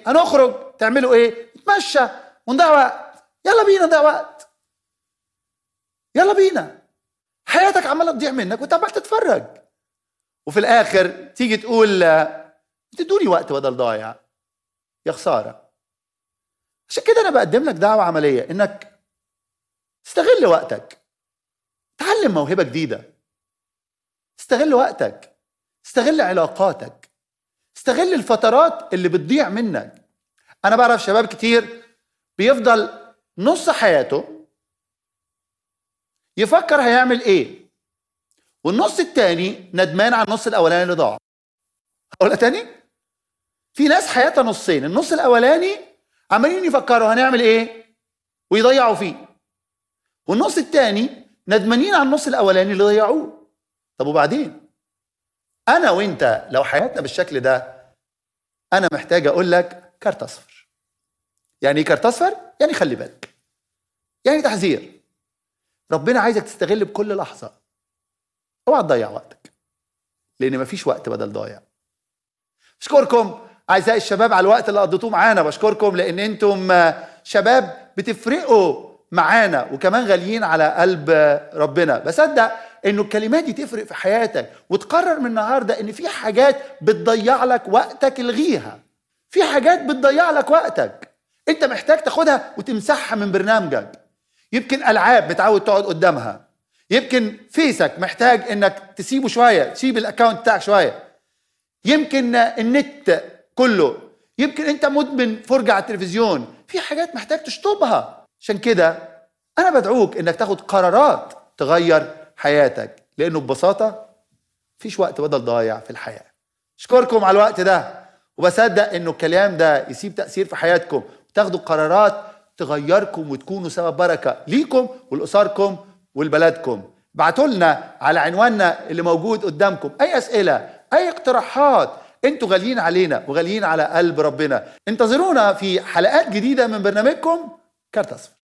هنخرج تعملوا ايه؟ نتمشى ونضيع وقت. يلا بينا نضيع وقت، يلا بينا. حياتك عماله تضيع منك وانت عمال تتفرج، وفي الاخر تيجي تقول تدوني وقت بدل ضايع. يا خساره. عشان كده انا بقدم لك دعوه عمليه انك استغل وقتك، تعلم موهبه جديده، استغل وقتك، استغل علاقاتك، استغل الفترات اللي بتضيع منك. انا بعرف شباب كتير بيفضل نص حياته يفكر هيعمل ايه، والنص التاني ندمان على النص الاولاني اللي ضاع. اقولها تاني، في ناس حياتها نصين، النص الاولاني عمالين يفكروا هنعمل ايه ويضيعوا فيه، والنص التاني ندمانين على النص الاولاني اللي ضيعوه. طب وبعدين؟ انا وانت لو حياتنا بالشكل ده، انا محتاج اقول لك كارت اصفر. يعني ايه كارت اصفر؟ يعني خلي بالك، يعني تحذير. ربنا عايزك تستغل بكل لحظه، اوعى تضيع وقتك، لان مفيش وقت بدل ضايع. بشكركم اعزائي الشباب على الوقت اللي قضيتوه معانا، بشكركم لان انتم شباب بتفرقوا معانا وكمان غاليين على قلب ربنا. بصدق انه الكلمات دي تفرق في حياتك، وتقرر من النهارده ان في حاجات بتضيع لك وقتك الغيها. في حاجات بتضيع لك وقتك انت محتاج تاخدها وتمسحها من برنامجك. يمكن العاب متعود تقعد قدامها، يمكن فيسك محتاج انك تسيبه شويه، تسيب الاكونت بتاعك شويه، يمكن النت كله، يمكن انت مدمن فرجة على التلفزيون. في حاجات محتاج تشطبها. عشان كده انا بدعوك انك تاخد قرارات تغير حياتك، لانه ببساطة فيش وقت بدل ضايع في الحياة. اشكركم على الوقت ده، وبصدق انه الكلام ده يسيب تأثير في حياتكم، وتاخدوا قرارات تغيركم وتكونوا سبب بركة ليكم ولأسركم ولبلدكم. ابعتوا لنا على عنواننا اللي موجود قدامكم اي اسئلة، اي اقتراحات. انتوا غاليين علينا وغاليين على قلب ربنا. انتظرونا في حلقات جديدة من برنامجكم كارت اصفر.